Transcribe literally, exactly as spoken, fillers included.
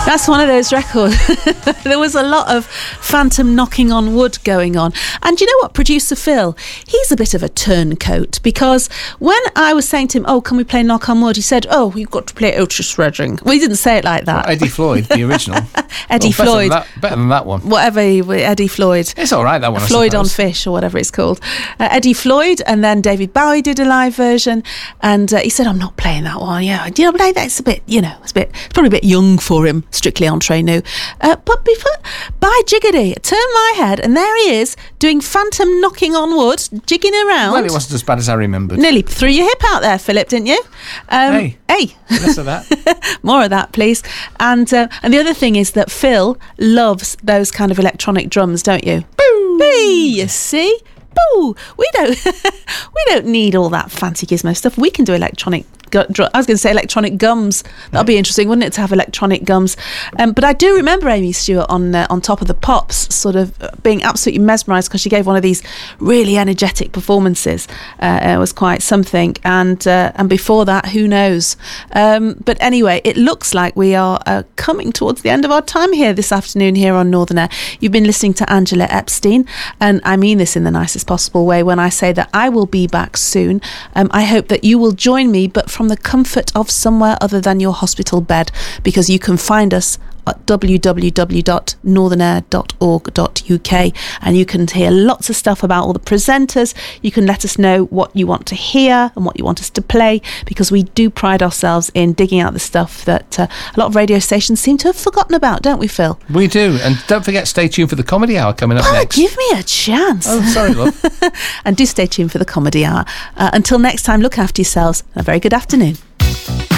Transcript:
That's one of those records. There was a lot of phantom knocking on wood going on. And you know what, producer Phil, he's a bit of a turncoat, because when I was saying to him, oh, can we play Knock on Wood, he said, oh, you've got to play Otis Redding. Well, he didn't say it like that. Well, Eddie Floyd, the original. Eddie oh, Floyd. Better than, that, better than that one. Whatever, Eddie Floyd. It's all right, that one, I Floyd suppose. on Fish, or whatever it's called. Uh, Eddie Floyd, and then David Bowie did a live version, and uh, he said, I'm not playing that one. Yeah, do you know, but it's a bit, you know, it's a bit, it's probably a bit young for him, Strictly Entre Nous. Uh, but before, by jiggity, I turned my head, and there he is, doing phantom knocking on wood, jigging around. Well, it wasn't as bad as I remembered. Nearly threw your hip out there, Philip, didn't you? Um, hey. Hey. Less of that. More of that, please. And uh, and the other thing is that Phil loves those kind of electronic drums, don't you? Boo! Hey, you see? Boo! We don't, we don't need all that fancy gizmo stuff. We can do electronic. I was going to say electronic gums. That'll be interesting, wouldn't it, to have electronic gums? Um, but I do remember Amy Stewart on uh, on Top of the Pops, sort of being absolutely mesmerised because she gave one of these really energetic performances. Uh, it was quite something. And uh, and before that, who knows? Um, but anyway, it looks like we are uh, coming towards the end of our time here this afternoon here on Northern Air. You've been listening to Angela Epstein, and I mean this in the nicest possible way when I say that I will be back soon. Um, I hope that you will join me, but from the comfort of somewhere other than your hospital bed, because you can find us at w w w dot northern air dot org dot u k, and you can hear lots of stuff about all the presenters. You can let us know what you want to hear and what you want us to play, because we do pride ourselves in digging out the stuff that uh, a lot of radio stations seem to have forgotten about, don't we, Phil? We do. And don't forget, stay tuned for the Comedy Hour coming up oh, next. Give me a chance. Oh, sorry, love. And do stay tuned for the Comedy Hour. Uh, until next time, look after yourselves, and a very good afternoon.